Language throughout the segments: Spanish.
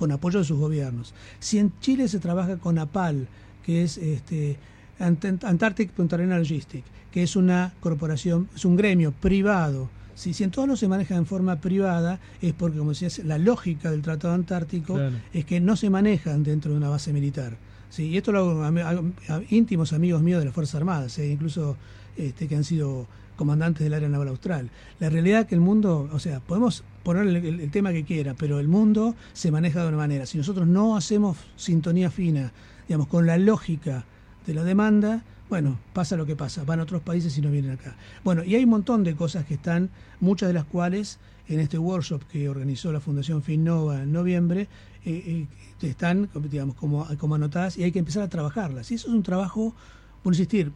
con apoyo de sus gobiernos. Si en Chile se trabaja con APAL, que es Antarctic Punta Arenas Logistics, que es una corporación, es un gremio privado. Si en todos los se maneja en forma privada, es porque, como decías, la lógica del Tratado Antártico es que no se manejan dentro de una base militar. Sí, y esto lo hago a íntimos amigos míos de las Fuerzas Armadas, incluso que han sido comandantes del área naval austral. La realidad es que el mundo, o sea, podemos poner el tema que quiera, pero el mundo se maneja de una manera. Si nosotros no hacemos sintonía fina, digamos, con la lógica de la demanda, bueno, pasa lo que pasa, van a otros países y no vienen acá. Bueno, y hay un montón de cosas que están, muchas de las cuales en este workshop que organizó la Fundación Finnova en noviembre, están, digamos, como anotadas y hay que empezar a trabajarlas. Y eso es un trabajo, por insistir,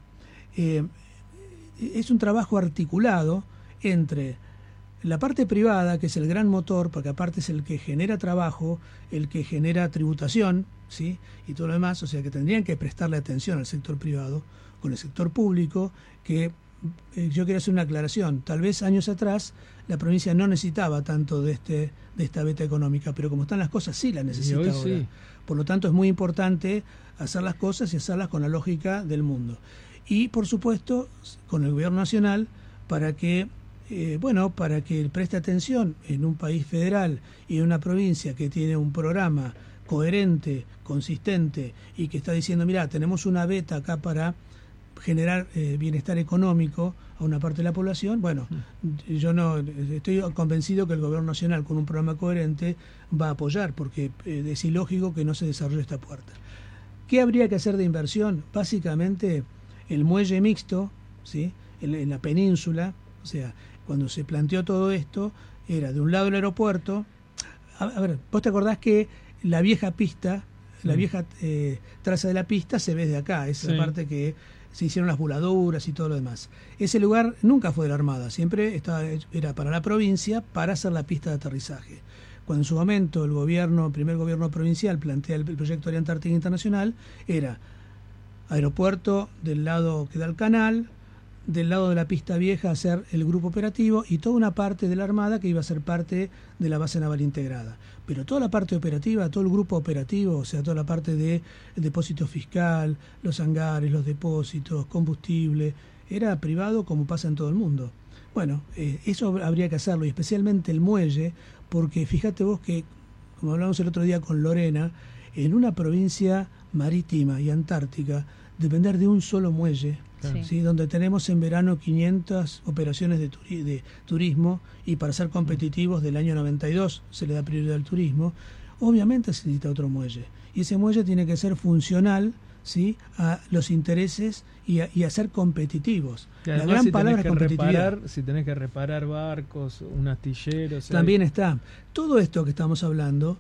es un trabajo articulado entre la parte privada, que es el gran motor, porque aparte es el que genera trabajo, el que genera tributación, ¿sí? Y todo lo demás, o sea que tendrían que prestarle atención al sector privado, con el sector público, que yo quiero hacer una aclaración. Tal vez años atrás la provincia no necesitaba tanto de esta beta económica, pero como están las cosas sí la necesita ahora. Sí. Por lo tanto es muy importante hacer las cosas y hacerlas con la lógica del mundo. Y por supuesto con el gobierno nacional para que preste atención en un país federal y en una provincia que tiene un programa coherente, consistente y que está diciendo, mira, tenemos una beta acá para generar bienestar económico a una parte de la población. Bueno, yo no estoy convencido que el gobierno nacional con un programa coherente va a apoyar, porque es ilógico que no se desarrolle esta puerta. ¿Qué habría que hacer de inversión? Básicamente el muelle mixto, ¿sí? En la península, o sea, cuando se planteó todo esto, era de un lado el aeropuerto. A ver, vos te acordás que la vieja pista, la vieja traza de la pista se ve de acá, esa parte que se hicieron las voladuras y todo lo demás. Ese lugar nunca fue de la Armada, siempre era para la provincia, para hacer la pista de aterrizaje. Cuando en su momento el primer gobierno provincial plantea el proyecto de Antártica Internacional, era aeropuerto del lado que da el canal, del lado de la pista vieja hacer el grupo operativo y toda una parte de la Armada que iba a ser parte de la base naval integrada. Pero toda la parte operativa, todo el grupo operativo, o sea, toda la parte de depósito fiscal, los hangares, los depósitos, combustible, era privado como pasa en todo el mundo. Bueno, eso habría que hacerlo, y especialmente el muelle, porque fíjate vos que, como hablamos el otro día con Lorena, en una provincia marítima y antártica, depender de un solo muelle, ¿sí? Donde tenemos en verano 500 operaciones de turismo, y para ser competitivos del año 92 se le da prioridad al turismo, obviamente se necesita otro muelle, y ese muelle tiene que ser funcional, ¿sí? A los intereses y a ser competitivos. La gran palabra es competitividad. Si tenés que reparar barcos, un astillero... También está. Todo esto que estamos hablando...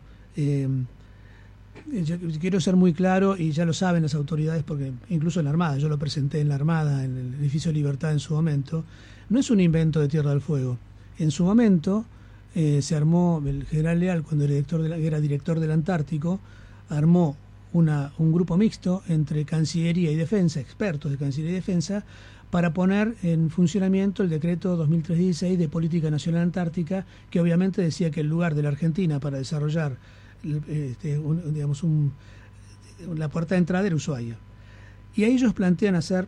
yo quiero ser muy claro, y ya lo saben las autoridades, porque incluso en la Armada, yo lo presenté en la Armada, en el edificio Libertad en su momento, no es un invento de Tierra del Fuego. En su momento se armó, el general Leal, cuando era director del Antártico, armó un grupo mixto entre Cancillería y Defensa, expertos de Cancillería y Defensa, para poner en funcionamiento el decreto 2003-16 de Política Nacional Antártica, que obviamente decía que el lugar de la Argentina para desarrollar la puerta de entrada era Ushuaia. Y ahí ellos plantean hacer,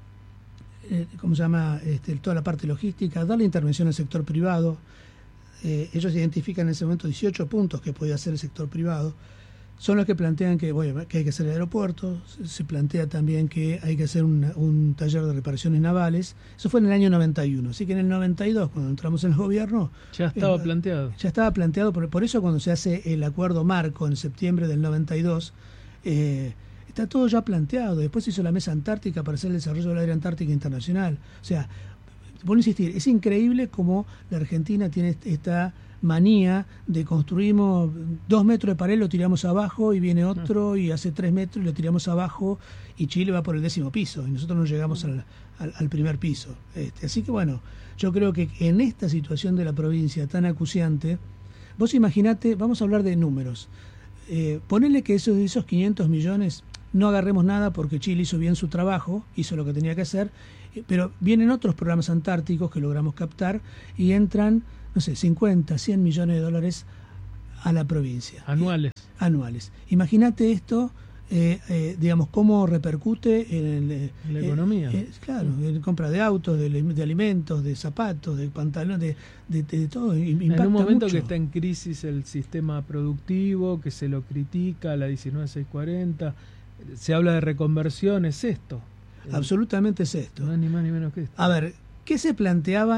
toda la parte logística, darle intervención al sector privado. Ellos identifican en ese momento 18 puntos que podía hacer el sector privado. Son los que plantean que hay que hacer el aeropuerto. Se plantea también que hay que hacer un taller de reparaciones navales. Eso fue en el año 91. Así que en el 92, cuando entramos en el gobierno... Ya estaba planteado. Ya estaba planteado. Por eso cuando se hace el acuerdo marco en septiembre del 92, está todo ya planteado. Después se hizo la mesa antártica para hacer el desarrollo del área antártica internacional. O sea, vuelvo a insistir, es increíble cómo la Argentina tiene esta manía de construimos 2 metros de pared, lo tiramos abajo y viene otro y hace 3 metros y lo tiramos abajo, y Chile va por el 10º piso y nosotros no llegamos al primer piso. Así que bueno, yo creo que en esta situación de la provincia tan acuciante, vos imaginate, vamos a hablar de números, ponele que esos 500 millones no agarremos nada porque Chile hizo bien su trabajo, hizo lo que tenía que hacer, pero vienen otros programas antárticos que logramos captar y entran, no sé, 50, 100 millones de dólares a la provincia. Anuales. anuales. Imagínate esto, digamos, cómo repercute en la economía. Claro, en compra de autos, de alimentos, de zapatos, de pantalones, de todo. Impacta en un momento mucho. que está en crisis el sistema productivo, que se lo critica, la 19640, se habla de reconversión, es esto. Absolutamente es esto. No es ni más ni menos que esto. A ver, ¿qué se planteaba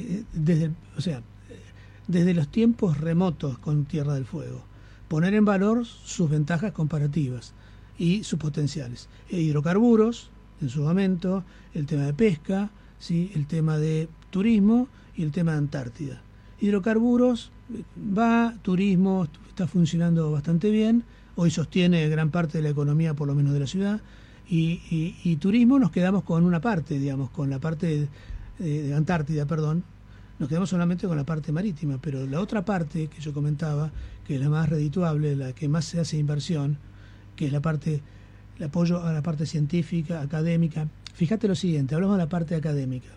desde los tiempos remotos con Tierra del Fuego? Poner en valor sus ventajas comparativas y sus potenciales. Hidrocarburos, en su momento, el tema de pesca, ¿sí? El tema de turismo y el tema de Antártida. Hidrocarburos, turismo está funcionando bastante bien, hoy sostiene gran parte de la economía, por lo menos de la ciudad, y turismo nos quedamos con una parte, digamos, con la parte de Antártida, perdón, nos quedamos solamente con la parte marítima, pero la otra parte que yo comentaba, que es la más redituable, la que más se hace inversión, que es el apoyo a la parte científica, académica. Fíjate lo siguiente, hablamos de la parte académica.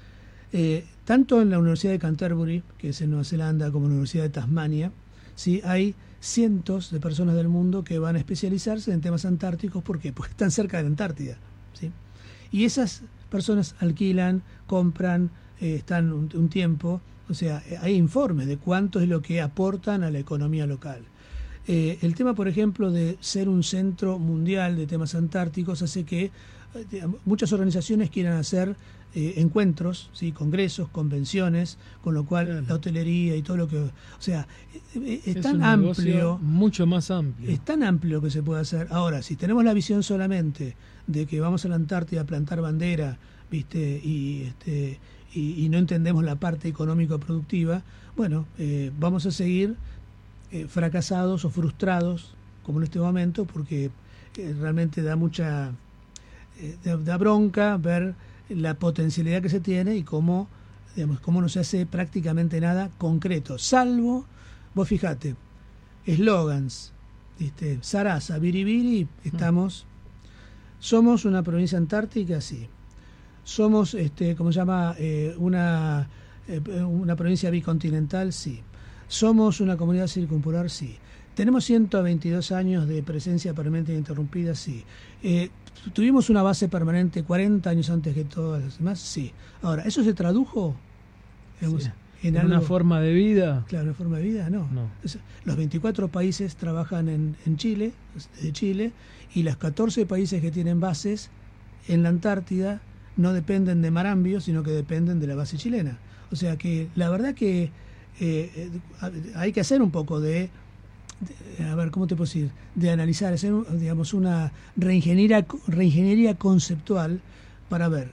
Tanto en la Universidad de Canterbury, que es en Nueva Zelanda, como en la Universidad de Tasmania, ¿sí? Hay cientos de personas del mundo que van a especializarse en temas antárticos. ¿Por qué? Porque están cerca de la Antártida, ¿sí? Y esas personas alquilan, compran, están un tiempo, o sea, hay informes de cuánto es lo que aportan a la economía local. El tema, por ejemplo, de ser un centro mundial de temas antárticos hace que muchas organizaciones quieran hacer encuentros, ¿sí? Congresos, convenciones, con lo cual claro, la hotelería y todo lo que... O sea, es tan amplio... Mucho más amplio. Es tan amplio que se puede hacer. Ahora, si tenemos la visión solamente de que vamos a la Antártida a plantar bandera, ¿viste? Y no entendemos la parte económico-productiva, bueno, vamos a seguir fracasados o frustrados, como en este momento, porque realmente da mucha... da bronca ver la potencialidad que se tiene y cómo no se hace prácticamente nada concreto, salvo, vos fijate, eslogans, ¿viste? Sarasa, Biribiri, estamos, somos una provincia antártica, sí, somos, ¿cómo se llama? Una provincia bicontinental, sí, somos una comunidad circumpolar, sí, tenemos 122 años de presencia permanente ininterrumpida, sí. ¿Tuvimos una base permanente 40 años antes que todas las demás? Sí. Ahora, ¿eso se tradujo en una forma de vida? Claro, una forma de vida, no. Los 24 países trabajan en Chile, desde Chile, y los 14 países que tienen bases en la Antártida no dependen de Marambio, sino que dependen de la base chilena. O sea que la verdad que hay que hacer un poco de a ver, ¿cómo te puedo decir? De analizar, hacer, digamos, una reingeniería conceptual para ver,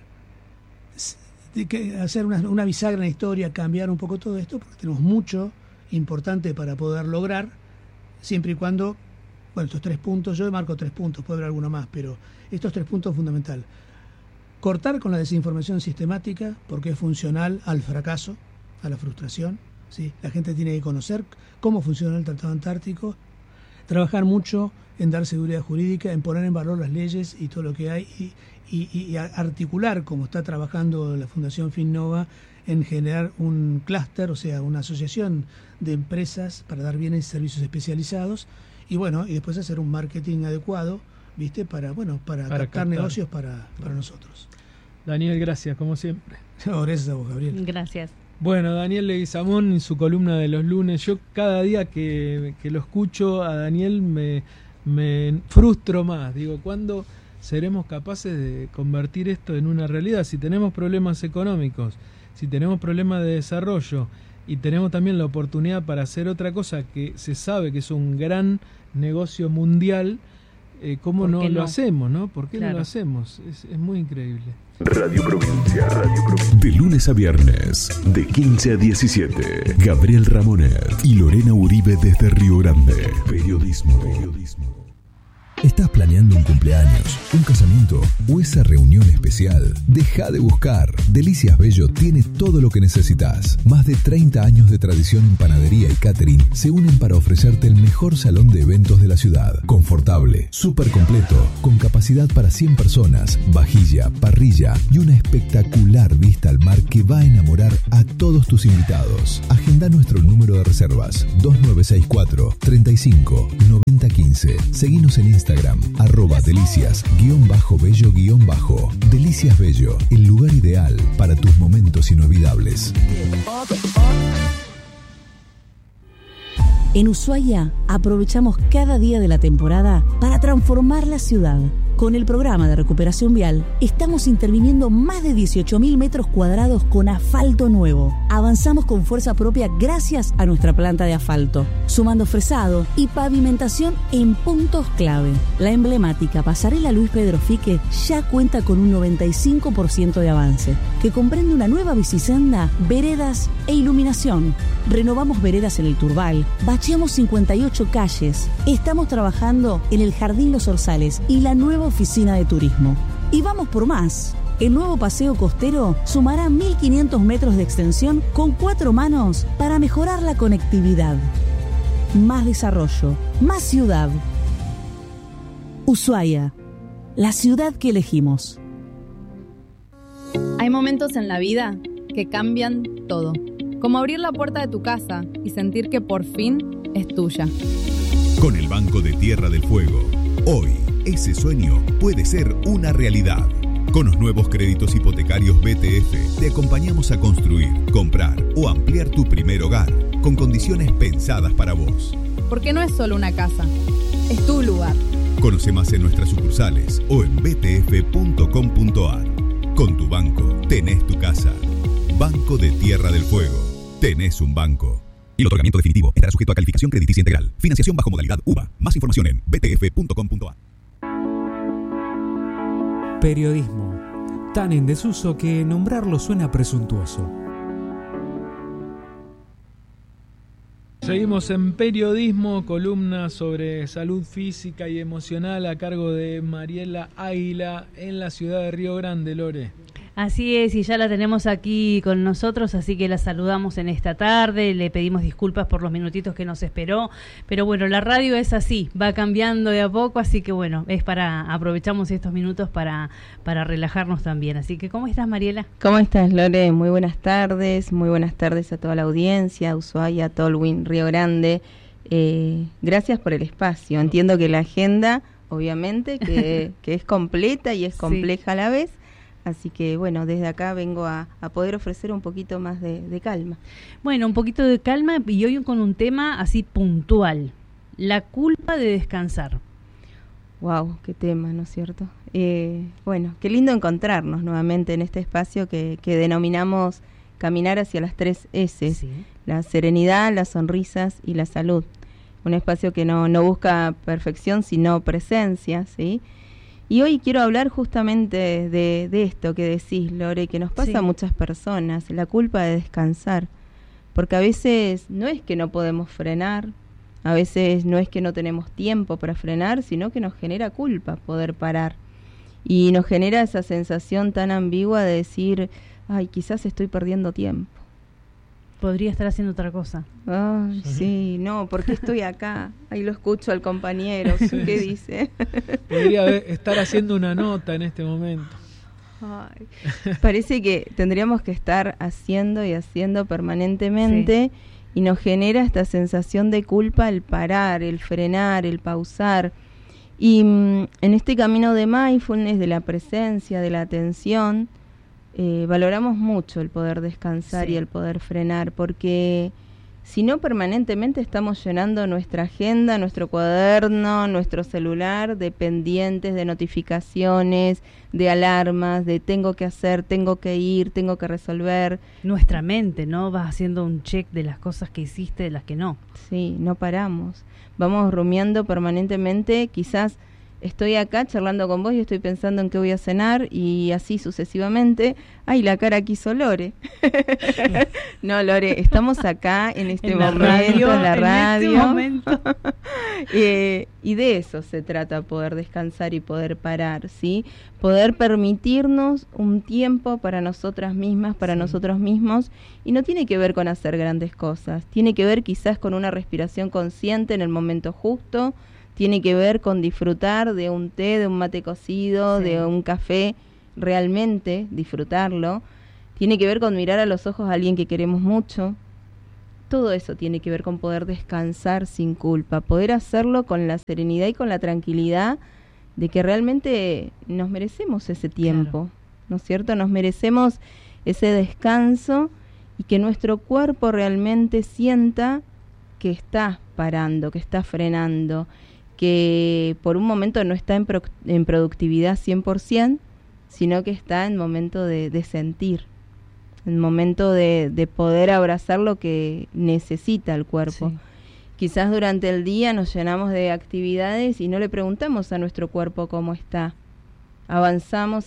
hacer una bisagra en la historia, cambiar un poco todo esto, porque tenemos mucho importante para poder lograr, siempre y cuando, bueno, estos 3 puntos, yo marco 3 puntos, puede haber alguno más, pero estos 3 puntos son fundamentales. Cortar con la desinformación sistemática, porque es funcional al fracaso, a la frustración. ¿Sí? La gente tiene que conocer cómo funciona el Tratado Antártico, trabajar mucho en dar seguridad jurídica, en poner en valor las leyes y todo lo que hay, y articular, como está trabajando la Fundación Finnova, en generar un clúster, o sea, una asociación de empresas para dar bienes y servicios especializados, y bueno, y después hacer un marketing adecuado, ¿viste? Para captar negocios para nosotros. Daniel, gracias, como siempre. Gracias a vos, Gabriel. Gracias. Bueno, Daniel Leguizamón en su columna de los lunes. Yo cada día que lo escucho a Daniel me frustro más. Digo, ¿cuándo seremos capaces de convertir esto en una realidad? Si tenemos problemas económicos, si tenemos problemas de desarrollo y tenemos también la oportunidad para hacer otra cosa que se sabe que es un gran negocio mundial, ¿cómo no lo hacemos? ¿No? ¿Por qué no lo hacemos? Es muy increíble. Radio Provincia. De lunes a viernes, de 15 a 17. Gabriel Ramonet y Lorena Uribe desde Río Grande. Periodismo. ¿Estás planeando un cumpleaños, un casamiento o esa reunión especial? Deja de buscar. Delicias Bello tiene todo lo que necesitas. Más de 30 años de tradición en panadería y catering se unen para ofrecerte el mejor salón de eventos de la ciudad. Confortable, súper completo, con capacidad para 100 personas, vajilla, parrilla y una espectacular vista al mar que va a enamorar a todos tus invitados. Agenda nuestro número de reservas 2964 35 90 15. Seguinos en Instagram, @delicias_bello_. Delicias Bello, el lugar ideal para tus momentos inolvidables. En Ushuaia aprovechamos cada día de la temporada para transformar la ciudad. Con el programa de recuperación vial, estamos interviniendo más de 18.000 metros cuadrados con asfalto nuevo. Avanzamos con fuerza propia gracias a nuestra planta de asfalto, sumando fresado y pavimentación en puntos clave. La emblemática pasarela Luis Pedro Fique ya cuenta con un 95% de avance, que comprende una nueva bicisenda, veredas e iluminación. Renovamos veredas en el Turbal, bacheamos 58 calles. Estamos trabajando en el Jardín Los Orzales y la nueva oficina de turismo. Y vamos por más. El nuevo paseo costero sumará 1.500 metros de extensión con 4 manos para mejorar la conectividad. Más desarrollo, más ciudad. Ushuaia, la ciudad que elegimos. Hay momentos en la vida que cambian todo. Como abrir la puerta de tu casa y sentir que por fin es tuya. Con el Banco de Tierra del Fuego, hoy ese sueño puede ser una realidad. Con los nuevos créditos hipotecarios BTF te acompañamos a construir, comprar o ampliar tu primer hogar con condiciones pensadas para vos. Porque no es solo una casa, es tu lugar. Conoce más en nuestras sucursales o en btf.com.ar. Con tu banco tenés tu casa. Banco de Tierra del Fuego. Tenés un banco. Y el otorgamiento definitivo estará sujeto a calificación crediticia integral. Financiación bajo modalidad UVA. Más información en btf.com.ar. Periodismo, tan en desuso que nombrarlo suena presuntuoso. Seguimos en Periodismo, columna sobre salud física y emocional a cargo de Mariela Águila en la ciudad de Río Grande, Lore. Así es, y ya la tenemos aquí con nosotros, así que la saludamos en esta tarde, le pedimos disculpas por los minutitos que nos esperó, pero bueno, la radio es así, va cambiando de a poco, así que bueno, aprovechamos estos minutos para relajarnos también. Así que, ¿cómo estás, Mariela? ¿Cómo estás, Lore? Muy buenas tardes a toda la audiencia, a Ushuaia, a Tolwyn, Río Grande. Gracias por el espacio. Entiendo que la agenda, obviamente, que es completa y es compleja a la vez. Así que, bueno, desde acá vengo a poder ofrecer un poquito más de calma. Bueno, un poquito de calma y hoy con un tema así puntual. La culpa de descansar. Wow, qué tema, ¿no es cierto? Bueno, qué lindo encontrarnos nuevamente en este espacio que denominamos Caminar hacia las 3 S. Sí. La serenidad, las sonrisas y la salud. Un espacio que no busca perfección, sino presencia, ¿sí? Y hoy quiero hablar justamente de esto que decís, Lore, que nos pasa a muchas personas, la culpa de descansar. Porque a veces no es que no podemos frenar, a veces no es que no tenemos tiempo para frenar, sino que nos genera culpa poder parar. Y nos genera esa sensación tan ambigua de decir, ay, quizás estoy perdiendo tiempo. Podría estar haciendo otra cosa. Ay, sí, no, ¿por qué estoy acá? Ahí lo escucho al compañero, ¿qué dice? Podría estar haciendo una nota en este momento. Ay, parece que tendríamos que estar haciendo y haciendo permanentemente, y nos genera esta sensación de culpa el parar, el frenar, el pausar. Y en este camino de mindfulness, de la presencia, de la atención, valoramos mucho el poder descansar y el poder frenar, porque si no, permanentemente estamos llenando nuestra agenda, nuestro cuaderno, nuestro celular de pendientes, de notificaciones, de alarmas, de tengo que hacer, tengo que ir, tengo que resolver. Nuestra mente, ¿no? Vas haciendo un check de las cosas que hiciste, de las que no. Sí, no paramos. Vamos rumiando permanentemente, quizás estoy acá charlando con vos y estoy pensando en qué voy a cenar y así sucesivamente. Ay, la cara que hizo Lore. No, Lore, estamos acá en este momento, en la radio. En este momento. Y de eso se trata, poder descansar y poder parar, ¿sí? Poder permitirnos un tiempo para nosotras mismas, para nosotros mismos. Y no tiene que ver con hacer grandes cosas. Tiene que ver quizás con una respiración consciente en el momento justo. Tiene que ver con disfrutar de un té, de un mate cocido, de un café, realmente disfrutarlo. Tiene que ver con mirar a los ojos a alguien que queremos mucho todo eso tiene que ver con poder descansar sin culpa, poder hacerlo con la serenidad y con la tranquilidad de que realmente nos merecemos ese tiempo, ¿no es cierto? Nos merecemos ese descanso y que nuestro cuerpo realmente sienta que está parando, que está frenando, que por un momento no está en productividad 100%, sino que está en momento de sentir, en momento de poder abrazar lo que necesita el cuerpo. Sí. Quizás durante el día nos llenamos de actividades y no le preguntamos a nuestro cuerpo cómo está. Avanzamos,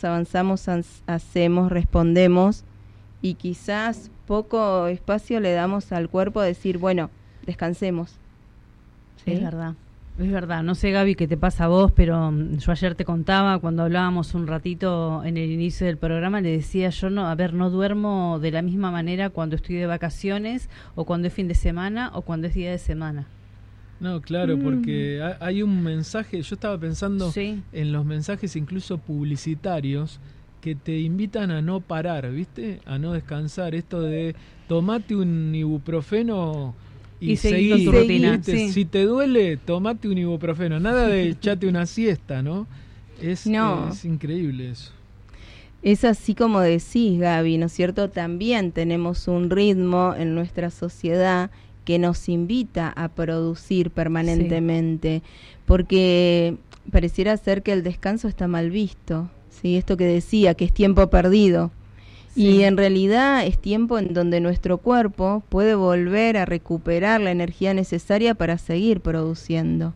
hacemos, respondemos, y quizás poco espacio le damos al cuerpo a decir, bueno, descansemos. ¿Sí? Es verdad. No sé, Gaby, qué te pasa a vos, pero yo ayer te contaba, cuando hablábamos un ratito en el inicio del programa, le decía yo, no duermo de la misma manera cuando estoy de vacaciones, o cuando es fin de semana, o cuando es día de semana. No, claro, porque hay un mensaje, yo estaba pensando en los mensajes incluso publicitarios, que te invitan a no parar, ¿viste? A no descansar. Esto de tomate un ibuprofeno y seguí con tu rutina. Sí. Si te duele, tomate un ibuprofeno. Nada de echate una siesta, ¿no? Es increíble eso. Es así como decís, Gaby, ¿no es cierto? También tenemos un ritmo en nuestra sociedad que nos invita a producir permanentemente, porque pareciera ser que el descanso está mal visto. Sí, esto que decía, que es tiempo perdido. Sí. Y en realidad es tiempo en donde nuestro cuerpo puede volver a recuperar la energía necesaria para seguir produciendo.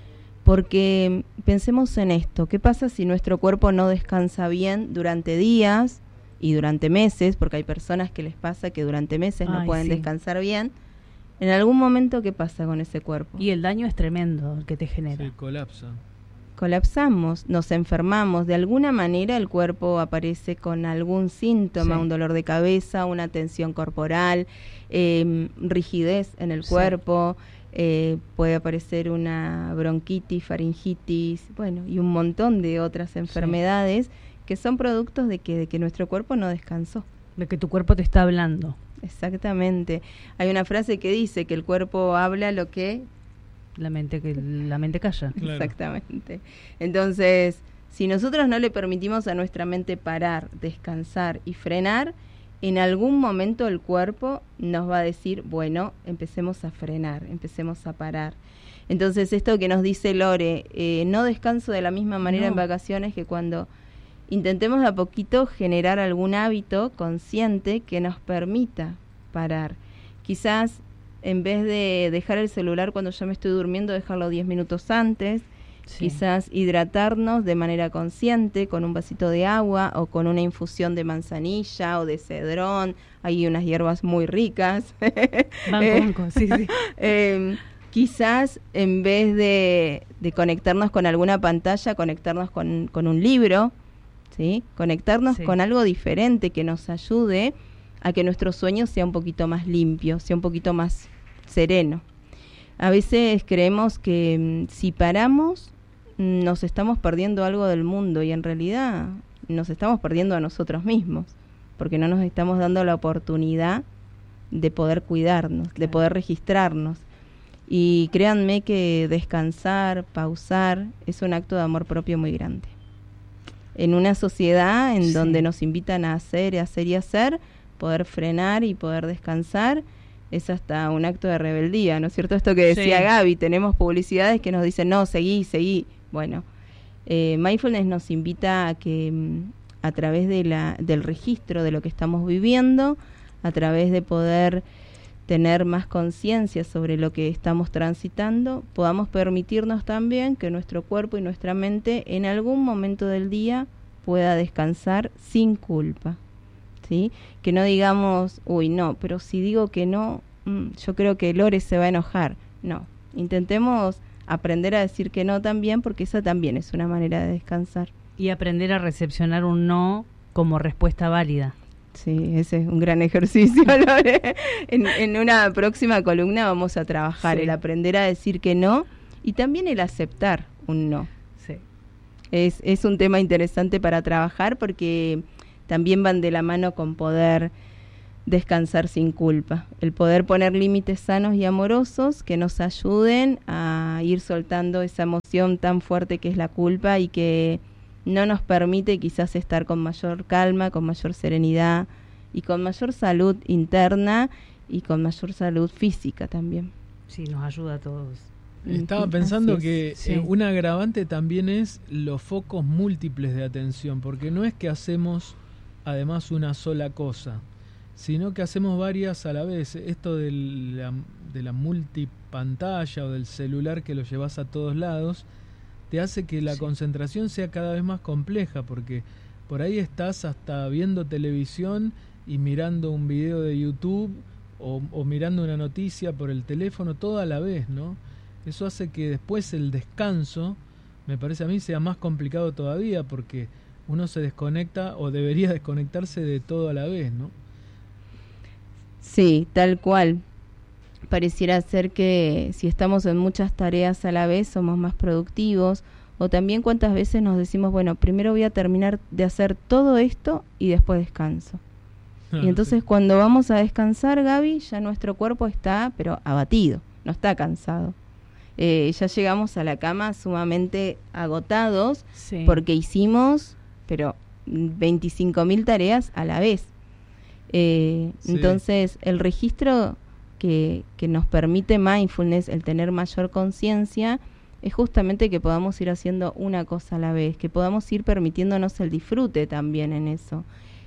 Porque pensemos en esto, ¿qué pasa si nuestro cuerpo no descansa bien durante días y durante meses? Porque hay personas que les pasa que durante meses no pueden descansar bien. En algún momento, ¿qué pasa con ese cuerpo? Y el daño es tremendo el que te genera. Sí, colapsamos, nos enfermamos, de alguna manera el cuerpo aparece con algún síntoma, un dolor de cabeza, una tensión corporal, rigidez en el cuerpo, puede aparecer una bronquitis, faringitis, bueno, y un montón de otras enfermedades que son productos de que nuestro cuerpo no descansó. De que tu cuerpo te está hablando. Exactamente. Hay una frase que dice que el cuerpo habla lo que la mente calla. Claro. Exactamente. Entonces, si nosotros no le permitimos a nuestra mente parar, descansar y frenar, en algún momento el cuerpo nos va a decir, bueno, empecemos a frenar, empecemos a parar. Entonces, esto que nos dice Lore, no descanso de la misma manera en vacaciones, que cuando intentemos de a poquito generar algún hábito consciente que nos permita parar. Quizás en vez de dejar el celular cuando ya me estoy durmiendo, dejarlo 10 minutos antes, quizás hidratarnos de manera consciente con un vasito de agua o con una infusión de manzanilla o de cedrón. Hay unas hierbas muy ricas. Quizás en vez de conectarnos con alguna pantalla, conectarnos con un libro, ¿sí? Conectarnos con algo diferente que nos ayude a que nuestro sueño sea un poquito más limpio, sea un poquito más sereno. A veces creemos que si paramos nos estamos perdiendo algo del mundo, y en realidad nos estamos perdiendo a nosotros mismos, porque no nos estamos dando la oportunidad de poder cuidarnos, de poder registrarnos. Y créanme que descansar, pausar, es un acto de amor propio muy grande. En una sociedad en donde nos invitan a hacer, poder frenar y poder descansar es hasta un acto de rebeldía, ¿no es cierto? Esto que decía Gaby, tenemos publicidades que nos dicen, no, seguí. Bueno, Mindfulness nos invita a que a través del registro de lo que estamos viviendo, a través de poder tener más conciencia sobre lo que estamos transitando, podamos permitirnos también que nuestro cuerpo y nuestra mente en algún momento del día pueda descansar sin culpa. ¿Sí? Que no digamos, no, pero si digo que no, yo creo que Lore se va a enojar. No, intentemos aprender a decir que no también, porque esa también es una manera de descansar. Y aprender a recepcionar un no como respuesta válida. Sí, ese es un gran ejercicio, Lore. En una próxima columna vamos a trabajar el aprender a decir que no y también el aceptar un no. Sí. Es un tema interesante para trabajar, porque también van de la mano con poder descansar sin culpa, el poder poner límites sanos y amorosos que nos ayuden a ir soltando esa emoción tan fuerte que es la culpa y que no nos permite quizás estar con mayor calma, con mayor serenidad y con mayor salud interna y con mayor salud física también. Sí, nos ayuda a todos. Estaba pensando que sí. Un agravante también es los focos múltiples de atención, porque no es que hacemos además una sola cosa, sino que hacemos varias a la vez. Esto de la multipantalla o del celular que lo llevas a todos lados, te hace que la concentración sea cada vez más compleja, porque por ahí estás hasta viendo televisión y mirando un video de YouTube o mirando una noticia por el teléfono, todo a la vez, ¿no? Eso hace que después el descanso, me parece a mí, sea más complicado todavía, porque uno se desconecta o debería desconectarse de todo a la vez, ¿no? Sí, tal cual. Pareciera ser que si estamos en muchas tareas a la vez somos más productivos, o también cuántas veces nos decimos, bueno, primero voy a terminar de hacer todo esto y después descanso. Y entonces cuando vamos a descansar, Gaby, ya nuestro cuerpo está, pero abatido, no está cansado. Ya llegamos a la cama sumamente agotados porque hicimos, pero 25.000 tareas a la vez. Entonces el registro que nos permite mindfulness, el tener mayor conciencia, es justamente que podamos ir haciendo una cosa a la vez, que podamos ir permitiéndonos el disfrute también en eso.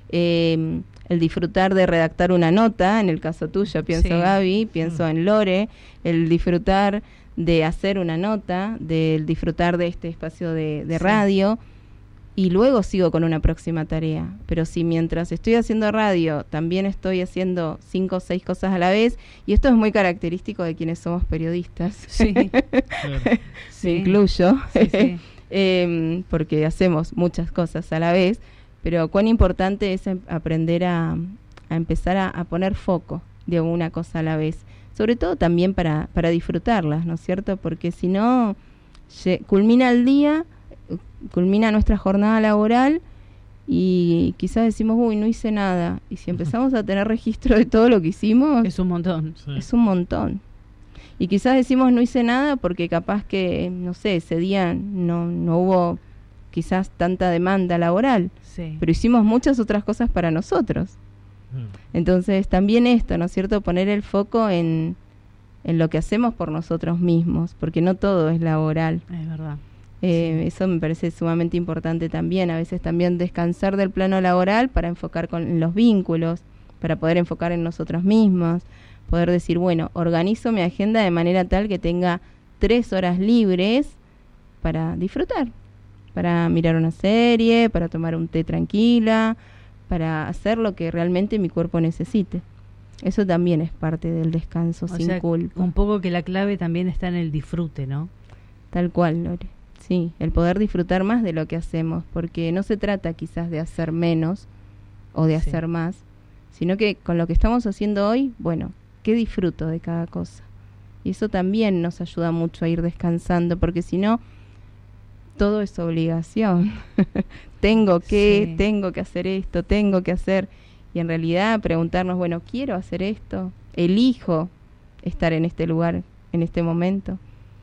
El disfrutar de redactar una nota, en el caso tuyo pienso Gaby, pienso en Lore, el disfrutar de hacer una nota, del disfrutar de este espacio de radio, y luego sigo con una próxima tarea. Pero si mientras estoy haciendo radio también estoy haciendo 5 o 6 cosas a la vez, y esto es muy característico de quienes somos periodistas, me incluyo, porque hacemos muchas cosas a la vez, pero cuán importante es aprender a empezar a poner foco de una cosa a la vez, sobre todo también para disfrutarlas, ¿no es cierto? Porque si no, culmina el día, culmina nuestra jornada laboral y quizás decimos, uy, no hice nada. Y si empezamos a tener registro de todo lo que hicimos, es un montón. Es un montón. Y quizás decimos no hice nada porque capaz que, no sé, ese día no hubo quizás tanta demanda laboral, pero hicimos muchas otras cosas para nosotros. Entonces también esto, ¿no es cierto? Poner el foco en lo que hacemos por nosotros mismos, porque no todo es laboral. Es verdad. Eso me parece sumamente importante también. A veces también descansar del plano laboral para enfocar en los vínculos, para poder enfocar en nosotros mismos, poder decir, bueno, organizo mi agenda de manera tal que tenga 3 horas libres para disfrutar, para mirar una serie, para tomar un té tranquila, para hacer lo que realmente mi cuerpo necesite. Eso también es parte del descanso sin culpa. Un poco que la clave también está en el disfrute, ¿no? Tal cual, Lore. Sí, el poder disfrutar más de lo que hacemos, porque no se trata quizás de hacer menos o de hacer más, sino que con lo que estamos haciendo hoy, bueno, ¿qué disfruto de cada cosa? Y eso también nos ayuda mucho a ir descansando, porque si no, todo es obligación. tengo que hacer esto, tengo que hacer. Y en realidad preguntarnos, bueno, ¿quiero hacer esto? ¿Elijo estar en este lugar, en este momento?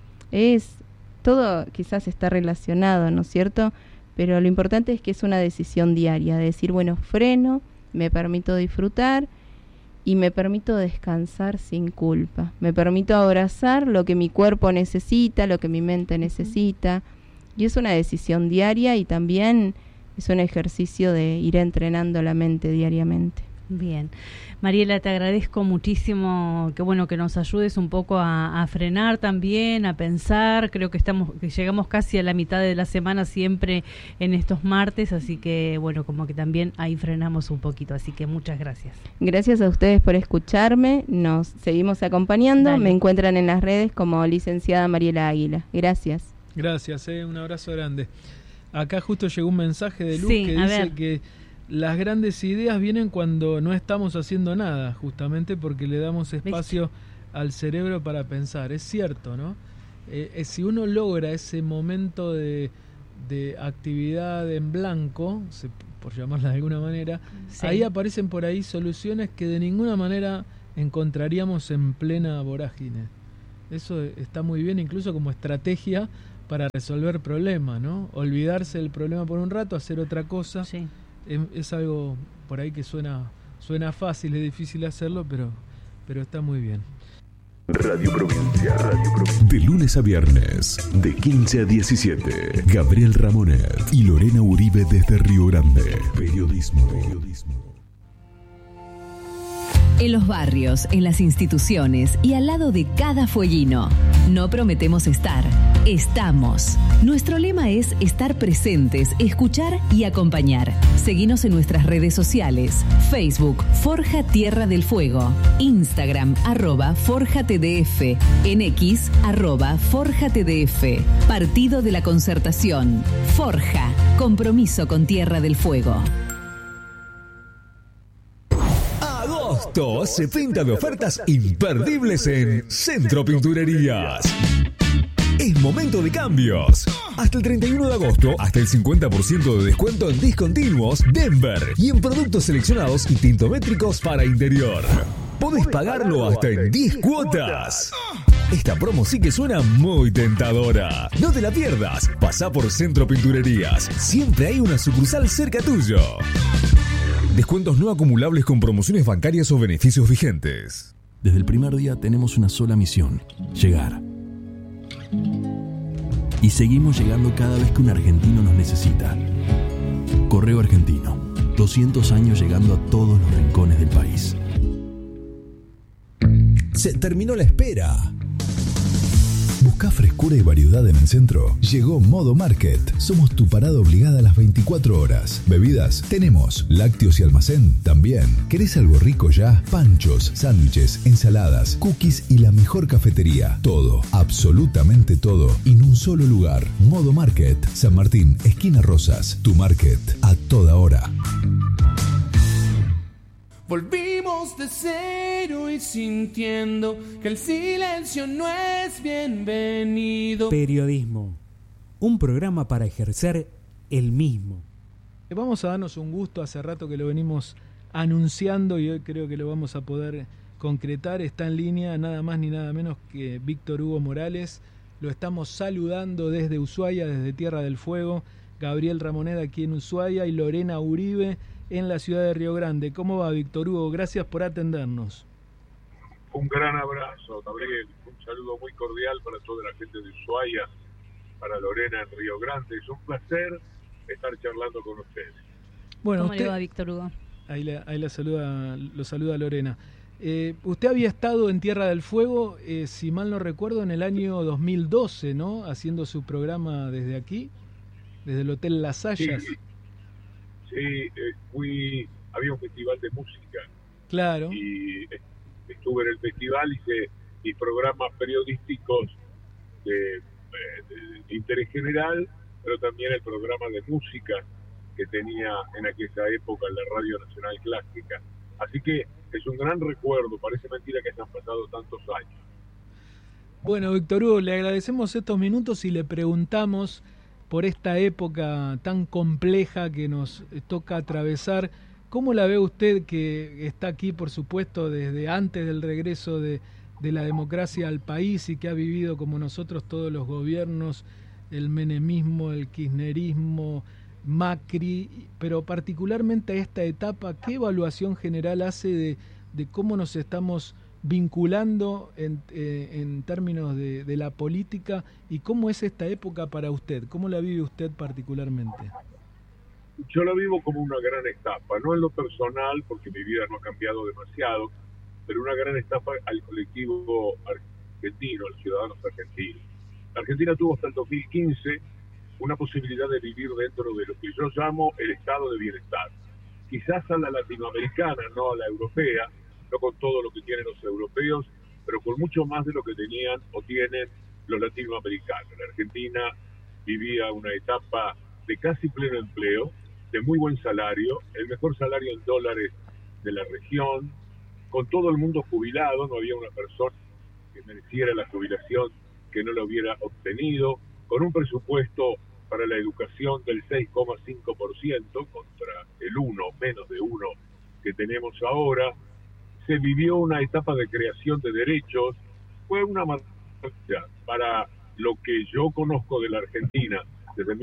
Todo quizás está relacionado, ¿no es cierto? Pero lo importante es que es una decisión diaria, de decir, bueno, freno, me permito disfrutar y me permito descansar sin culpa. Me permito abrazar lo que mi cuerpo necesita, lo que mi mente necesita. Y es una decisión diaria y también es un ejercicio de ir entrenando la mente diariamente. Bien. Mariela, te agradezco muchísimo que bueno que nos ayudes un poco a frenar también, a pensar. Creo que llegamos casi a la mitad de la semana siempre en estos martes, así que bueno, como que también ahí frenamos un poquito, así que muchas gracias. Gracias a ustedes por escucharme, nos seguimos acompañando. Dale. Me encuentran en las redes como licenciada Mariela Águila. Gracias. Gracias, un abrazo grande. Acá justo llegó un mensaje de Luz que dice que las grandes ideas vienen cuando no estamos haciendo nada, justamente porque le damos espacio al cerebro para pensar. Es cierto, ¿no? Si uno logra ese momento de actividad en blanco, por llamarla de alguna manera, Sí. ahí aparecen por ahí soluciones que de ninguna manera encontraríamos en plena vorágine. Eso está muy bien, incluso como estrategia para resolver problemas, ¿no? Olvidarse del problema por un rato, hacer otra cosa. Sí. Es algo por ahí que suena fácil, es difícil hacerlo, pero está muy bien. Radio Provincia. De lunes a viernes, de 15 a 17. Gabriel Ramonet y Lorena Uribe desde Río Grande. Periodismo. En los barrios, en las instituciones y al lado de cada fueguino. No prometemos estar, estamos. Nuestro lema es estar presentes, escuchar y acompañar. Seguinos en nuestras redes sociales. Facebook, Forja Tierra del Fuego. Instagram, @ForjaTDF. En X, @ForjaTDF. Partido de la Concertación. Forja, compromiso con Tierra del Fuego. Agosto se pinta de ofertas imperdibles en Centro Pinturerías. Es momento de cambios. Hasta el 31 de agosto, hasta el 50% de descuento en discontinuos Denver y en productos seleccionados y tintométricos para interior. Podés pagarlo hasta en 10 cuotas. Esta promo sí que suena muy tentadora. No te la pierdas. Pasá por Centro Pinturerías. Siempre hay una sucursal cerca tuyo. Descuentos no acumulables con promociones bancarias o beneficios vigentes. Desde el primer día tenemos una sola misión: llegar. Y seguimos llegando cada vez que un argentino nos necesita. Correo Argentino, 200 años llegando a todos los rincones del país. Se terminó la espera. ¿Buscás frescura y variedad en el centro? Llegó Modo Market. Somos tu parada obligada a las 24 horas. Bebidas, tenemos. Lácteos y almacén, también. ¿Querés algo rico ya? Panchos, sándwiches, ensaladas, cookies y la mejor cafetería. Todo, absolutamente todo, en un solo lugar. Modo Market, San Martín, esquina Rosas. Tu market, a toda hora. Volvimos de cero y sintiendo que el silencio no es bienvenido. Periodismo, un programa para ejercer el mismo. Vamos a darnos un gusto, hace rato que lo venimos anunciando y hoy creo que lo vamos a poder concretar. Está en línea nada más ni nada menos que Víctor Hugo Morales. Lo estamos saludando desde Ushuaia, desde Tierra del Fuego. Gabriel Ramonet aquí en Ushuaia y Lorena Uribe en la ciudad de Río Grande. ¿Cómo va, Víctor Hugo? Gracias por atendernos. Un gran abrazo, Gabriel. Un saludo muy cordial para toda la gente de Ushuaia, para Lorena en Río Grande. Es un placer estar charlando con ustedes. Bueno, ¿Cómo usted, le va, Víctor Hugo? Ahí lo saluda Lorena. Usted había estado en Tierra del Fuego, si mal no recuerdo, en el año 2012, ¿no? Haciendo su programa desde aquí, desde el Hotel Las Hayas. Sí, había un festival de música. Claro. Y estuve en el festival, hice mis programas periodísticos de interés general, pero también el programa de música que tenía en aquella época en la Radio Nacional Clásica. Así que es un gran recuerdo, parece mentira que hayan pasado tantos años. Bueno, Víctor Hugo, le agradecemos estos minutos y le preguntamos por esta época tan compleja que nos toca atravesar. ¿Cómo la ve usted, que está aquí, por supuesto, desde antes del regreso de la democracia al país y que ha vivido como nosotros todos los gobiernos, el menemismo, el kirchnerismo, Macri, pero particularmente a esta etapa? ¿Qué evaluación general hace de cómo nos estamos vinculando en términos de la política y cómo es esta época para usted? ¿Cómo la vive usted particularmente? Yo la vivo como una gran etapa, no en lo personal, porque mi vida no ha cambiado demasiado, pero una gran etapa al colectivo argentino, a los ciudadanos argentinos. La Argentina tuvo hasta el 2015 una posibilidad de vivir dentro de lo que yo llamo el estado de bienestar. Quizás a la latinoamericana, no a la europea, no con todo lo que tienen los europeos, pero con mucho más de lo que tenían o tienen los latinoamericanos. La Argentina vivía una etapa de casi pleno empleo, de muy buen salario, el mejor salario en dólares de la región, con todo el mundo jubilado, no había una persona que mereciera la jubilación que no la hubiera obtenido, con un presupuesto para la educación del 6,5% contra el 1, menos de 1 que tenemos ahora. Se vivió una etapa de creación de derechos. Fue una marcha para lo que yo conozco de la Argentina desde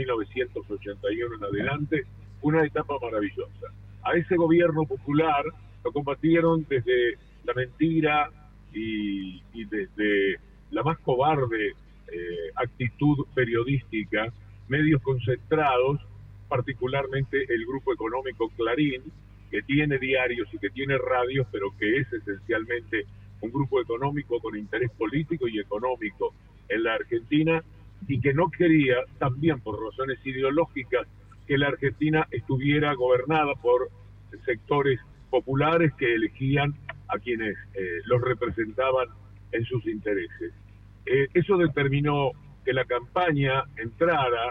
1981 en adelante, una etapa maravillosa. A ese gobierno popular lo combatieron desde la mentira y desde la más cobarde actitud periodística, medios concentrados, particularmente el grupo económico Clarín, que tiene diarios y que tiene radios, pero que es esencialmente un grupo económico con interés político y económico en la Argentina, y que no quería, también por razones ideológicas, que la Argentina estuviera gobernada por sectores populares que elegían a quienes los representaban en sus intereses. Eso determinó que la campaña entrara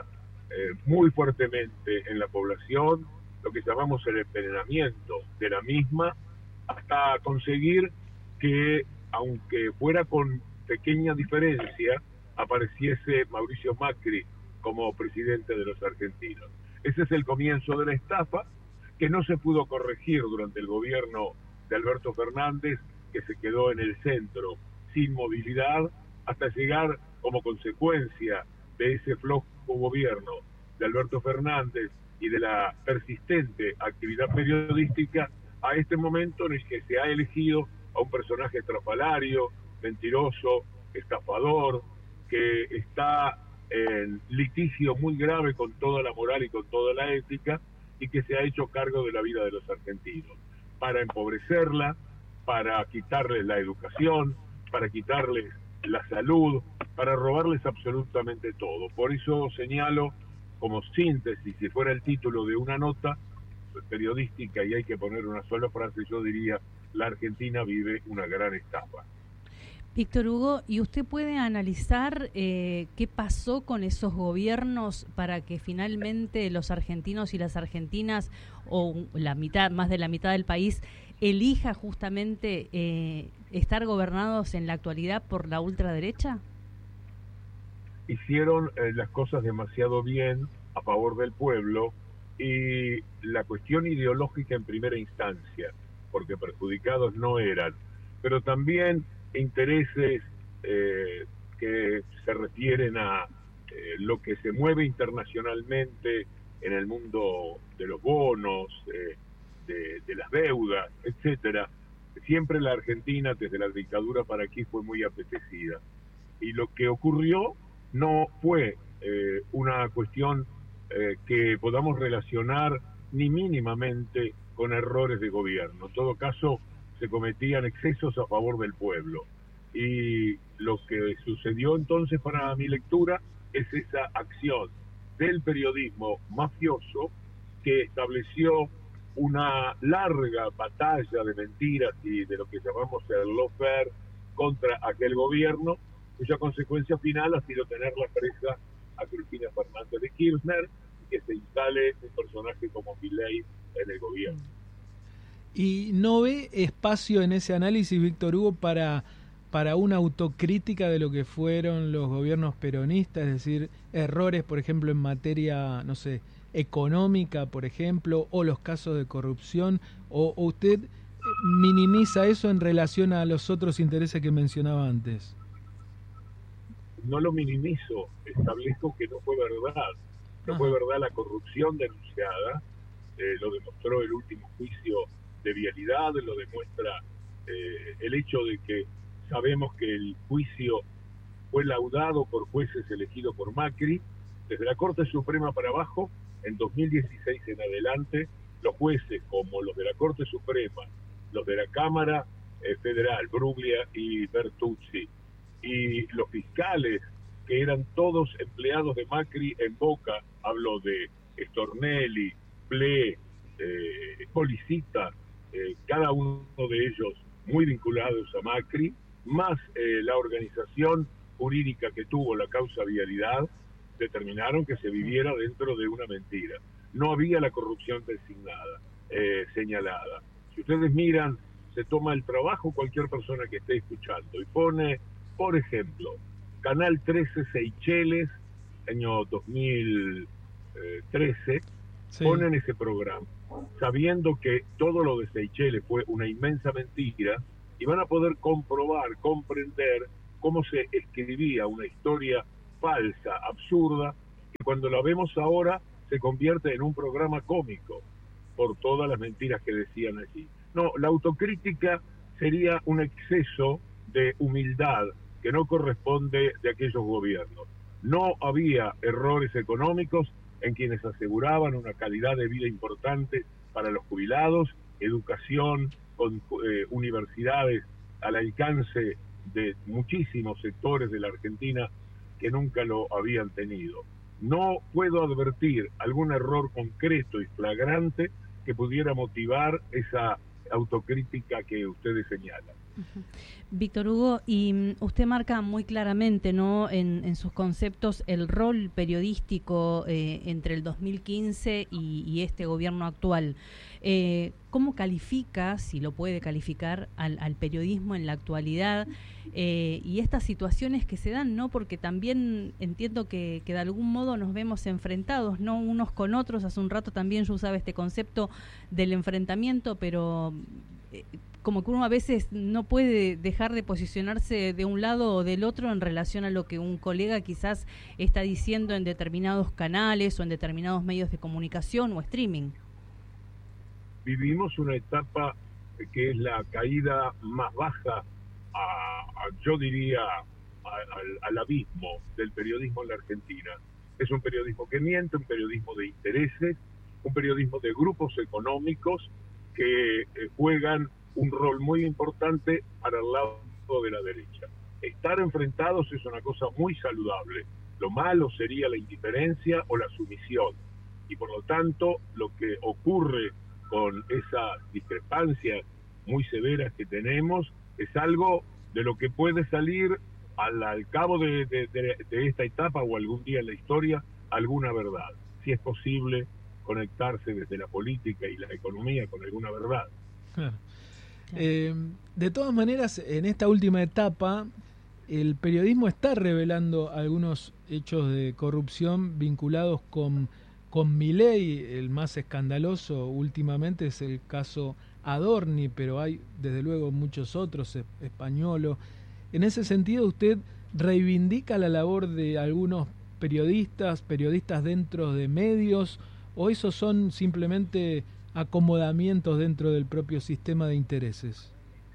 muy fuertemente en la población, lo que llamamos el envenenamiento de la misma, hasta conseguir que, aunque fuera con pequeña diferencia, apareciese Mauricio Macri como presidente de los argentinos. Ese es el comienzo de la estafa, que no se pudo corregir durante el gobierno de Alberto Fernández, que se quedó en el centro, sin movilidad, hasta llegar, como consecuencia de ese flojo gobierno de Alberto Fernández y de la persistente actividad periodística, a este momento en el que se ha elegido a un personaje estrafalario, mentiroso, estafador, que está en litigio muy grave con toda la moral y con toda la ética, y que se ha hecho cargo de la vida de los argentinos, para empobrecerla, para quitarles la educación, para quitarles la salud, para robarles absolutamente todo. Por eso señalo, como síntesis, si fuera el título de una nota periodística y hay que poner una sola frase, yo diría: la Argentina vive una gran estafa. Víctor Hugo, ¿y usted puede analizar qué pasó con esos gobiernos para que finalmente los argentinos y las argentinas, o la mitad, más de la mitad del país, elija justamente estar gobernados en la actualidad por la ultraderecha? Hicieron las cosas demasiado bien a favor del pueblo, y la cuestión ideológica en primera instancia, porque perjudicados no eran, pero también intereses que se refieren a lo que se mueve internacionalmente en el mundo de los bonos, de las deudas, etcétera. Siempre la Argentina, desde la dictadura para aquí, fue muy apetecida. Y lo que ocurrió no fue una cuestión que podamos relacionar ni mínimamente con errores de gobierno. En todo caso, se cometían excesos a favor del pueblo. Y lo que sucedió entonces, para mi lectura, es esa acción del periodismo mafioso que estableció una larga batalla de mentiras y de lo que llamamos el lawfare contra aquel gobierno, cuya consecuencia final ha sido tenerla presa a Cristina Fernández de Kirchner, y que se instale un personaje como Milei en el gobierno. ¿Y no ve espacio en ese análisis, Víctor Hugo, para una autocrítica de lo que fueron los gobiernos peronistas? Es decir, errores, por ejemplo, en materia, no sé, económica, por ejemplo, o los casos de corrupción, o usted minimiza eso en relación a los otros intereses que mencionaba antes? No lo minimizo, establezco que no fue verdad. No fue verdad la corrupción denunciada, lo demostró el último juicio de vialidad, lo demuestra el hecho de que sabemos que el juicio fue laudado por jueces elegidos por Macri. Desde la Corte Suprema para abajo, en 2016 en adelante, los jueces, como los de la Corte Suprema, los de la Cámara Federal, Bruglia y Bertuzzi, y los fiscales, que eran todos empleados de Macri en Boca, hablo de Stornelli, Ple, Policita, cada uno de ellos muy vinculados a Macri, más la organización jurídica que tuvo la causa vialidad, determinaron que se viviera dentro de una mentira. No había la corrupción designada, señalada. Si ustedes miran, se toma el trabajo cualquier persona que esté escuchando y pone, por ejemplo, Canal 13 Seychelles año 2013, Sí. ponen ese programa, sabiendo que todo lo de Seychelles fue una inmensa mentira, y van a poder comprender cómo se escribía una historia falsa, absurda, que cuando la vemos ahora se convierte en un programa cómico por todas las mentiras que decían allí. No, la autocrítica sería un exceso de humildad que no corresponde de aquellos gobiernos. No había errores económicos en quienes aseguraban una calidad de vida importante para los jubilados, educación con universidades al alcance de muchísimos sectores de la Argentina que nunca lo habían tenido. No puedo advertir algún error concreto y flagrante que pudiera motivar esa autocrítica que ustedes señalan. Víctor Hugo, y usted marca muy claramente, ¿no?, en sus conceptos el rol periodístico entre el 2015 y este gobierno actual. ¿Cómo califica, si lo puede calificar, al periodismo en la actualidad y estas situaciones que se dan, ¿no? Porque también entiendo que de algún modo nos vemos enfrentados, ¿no?, unos con otros. Hace un rato también yo usaba este concepto del enfrentamiento, pero como que uno a veces no puede dejar de posicionarse de un lado o del otro en relación a lo que un colega quizás está diciendo en determinados canales o en determinados medios de comunicación o streaming. Vivimos una etapa que es la caída más baja, yo diría, al abismo del periodismo en la Argentina. Es un periodismo que miente, un periodismo de intereses, un periodismo de grupos económicos que juegan un rol muy importante para el lado de la derecha. Estar enfrentados es una cosa muy saludable. Lo malo sería la indiferencia o la sumisión. Y por lo tanto, lo que ocurre con esas discrepancias muy severas que tenemos es algo de lo que puede salir al cabo de esta etapa o algún día en la historia alguna verdad, si es posible conectarse desde la política y la economía con alguna verdad. De todas maneras, en esta última etapa, el periodismo está revelando algunos hechos de corrupción vinculados con Milei. El más escandaloso últimamente es el caso Adorni, pero hay desde luego muchos otros, Españolo. En ese sentido, ¿usted reivindica la labor de algunos periodistas dentro de medios, o esos son simplemente acomodamientos dentro del propio sistema de intereses?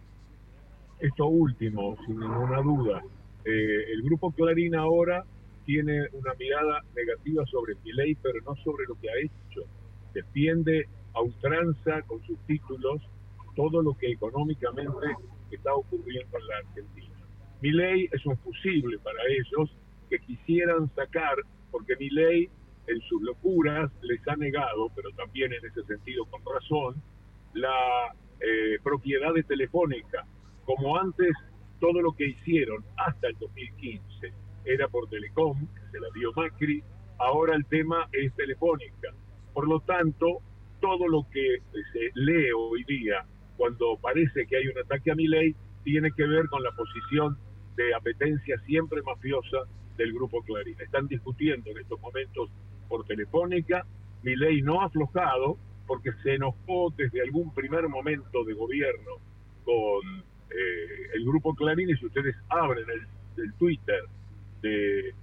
Esto último, sin ninguna duda. El Grupo Clarín ahora tiene una mirada negativa sobre Milei, pero no sobre lo que ha hecho. Defiende a ultranza con sus títulos todo lo que económicamente está ocurriendo en la Argentina. Milei es un fusible para ellos que quisieran sacar, porque Milei en sus locuras les ha negado, pero también en ese sentido con razón, la propiedad de Telefónica. Como antes, todo lo que hicieron hasta el 2015 era por Telecom, que se la dio Macri, ahora el tema es Telefónica. Por lo tanto, todo lo que se lee hoy día, cuando parece que hay un ataque a Milei, tiene que ver con la posición de apetencia siempre mafiosa del Grupo Clarín. Están discutiendo en estos momentos por Telefónica. Milei no ha aflojado porque se enojó desde algún primer momento de gobierno con el Grupo Clarín, y si ustedes abren el Twitter de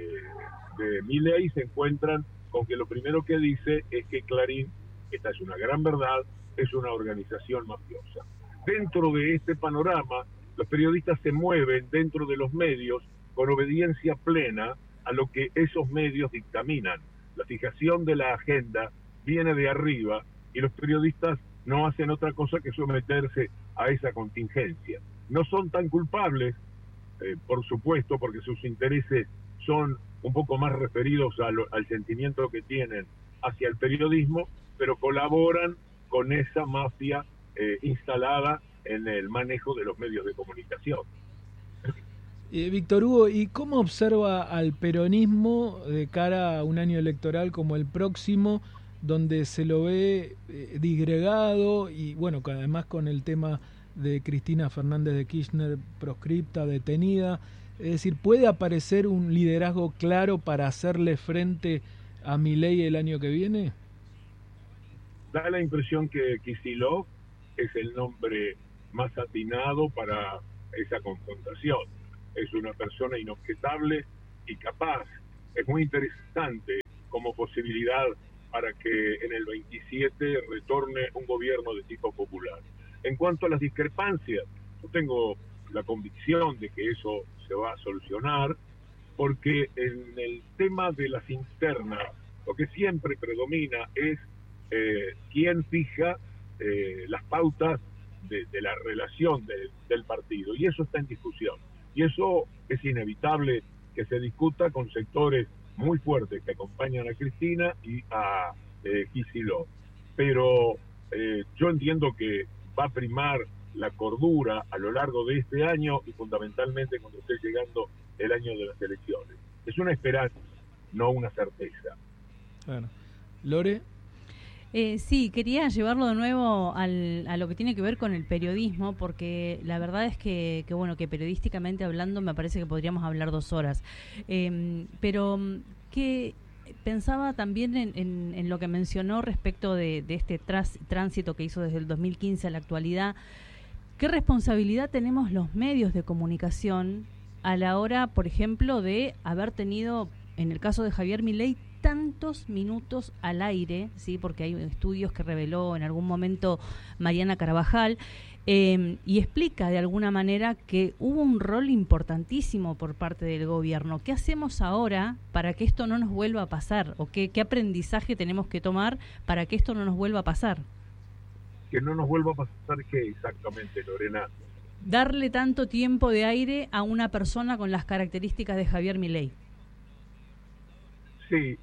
Milei se encuentran con que lo primero que dice es que Clarín, esta es una gran verdad, es una organización mafiosa. Dentro de este panorama, los periodistas se mueven dentro de los medios con obediencia plena a lo que esos medios dictaminan. La fijación de la agenda viene de arriba y los periodistas no hacen otra cosa que someterse a esa contingencia. No son tan culpables, por supuesto, porque sus intereses son un poco más referidos al sentimiento que tienen hacia el periodismo, pero colaboran con esa mafia instalada en el manejo de los medios de comunicación. Víctor Hugo, ¿y cómo observa al peronismo de cara a un año electoral como el próximo, donde se lo ve disgregado y, bueno, además con el tema de Cristina Fernández de Kirchner proscripta, detenida? Es decir, ¿puede aparecer un liderazgo claro para hacerle frente a Milei el año que viene? Da la impresión que Kicillof es el nombre más atinado para esa confrontación. Es una persona inobjetable y capaz. Es muy interesante como posibilidad para que en el 27 retorne un gobierno de tipo popular. En cuanto a las discrepancias, yo tengo la convicción de que eso se va a solucionar, porque en el tema de las internas, lo que siempre predomina es quién fija las pautas de la relación del partido, y eso está en discusión. Y eso es inevitable que se discuta con sectores muy fuertes que acompañan a Cristina y a Kicillof. Pero yo entiendo que va a primar la cordura a lo largo de este año y fundamentalmente cuando esté llegando el año de las elecciones. Es una esperanza, no una certeza. Bueno. Lore. Sí, quería llevarlo de nuevo a lo que tiene que ver con el periodismo, porque la verdad es que bueno, que periodísticamente hablando me parece que podríamos hablar 2 horas. Pero que pensaba también en lo que mencionó respecto de este tránsito que hizo desde el 2015 a la actualidad. ¿Qué responsabilidad tenemos los medios de comunicación a la hora, por ejemplo, de haber tenido, en el caso de Javier Milei, tantos minutos al aire, sí, porque hay estudios que reveló en algún momento Mariana Carvajal, y explica de alguna manera que hubo un rol importantísimo por parte del gobierno? ¿Qué hacemos ahora para que esto no nos vuelva a pasar? ¿O qué aprendizaje tenemos que tomar para que esto no nos vuelva a pasar? Que no nos vuelva a pasar, ¿qué exactamente, Lorena? Darle tanto tiempo de aire a una persona con las características de Javier Milei. Sí,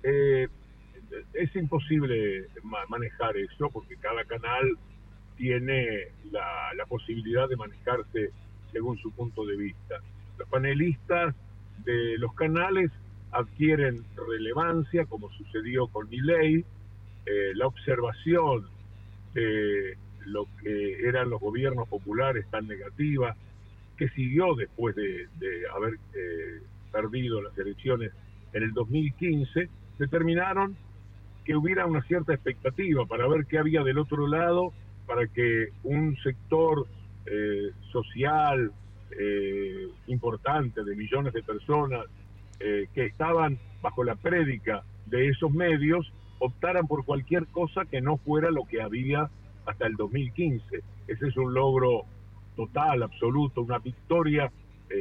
es imposible manejar eso porque cada canal tiene la posibilidad de manejarse según su punto de vista. Los panelistas de los canales adquieren relevancia, como sucedió con Milei. La observación de lo que eran los gobiernos populares tan negativa, que siguió después de haber perdido las elecciones en el 2015, determinaron que hubiera una cierta expectativa para ver qué había del otro lado, para que un sector social importante de millones de personas que estaban bajo la prédica de esos medios optaran por cualquier cosa que no fuera lo que había hasta el 2015. Ese es un logro total, absoluto, una victoria